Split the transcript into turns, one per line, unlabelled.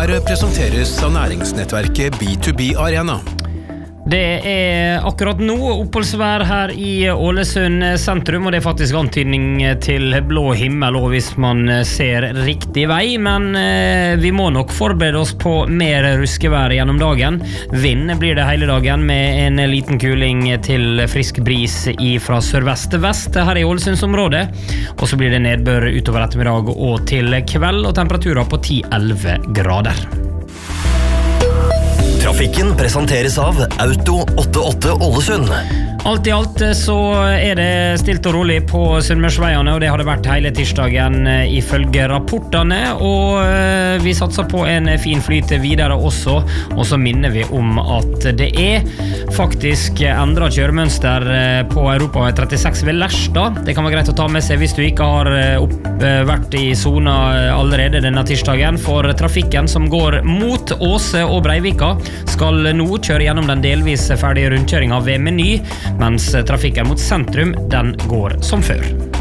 Her presenteres av næringsnettverket B2B Arena.
Det akkurat nå oppholdsvær her i Ålesund sentrum, og det faktisk antydning til blå himmel og hvis man ser riktig vei, men vi må nok forberede oss på mer ruskevær gjennom dagen. Vind blir det hele dagen med en liten kuling til frisk bris fra sørvest til vest her i Ålesundsområdet, og så blir det nedbør utover ettermiddag og til kveld, og temperaturer på 10-11 grader.
Trafikken presenteres av Auto 88 Ålesund.
Alt i alt så det stilt og rolig på Sunnmørsveiene, og det har det vært hele tirsdagen ifølge rapportene, og vi satser på en fin flyt videre også, og så minner vi om at det faktisk endret kjøremønster på Europa 36 ved Lerstad. Det kan være greit å ta med seg hvis du ikke har vært i zona allerede denne tirsdagen, for trafikken som går mot Åse og Breivika skal nå kjøre gjennom den delvis ferdige rundkjøringen ved Meny, mens trafikken mot sentrum den går som før.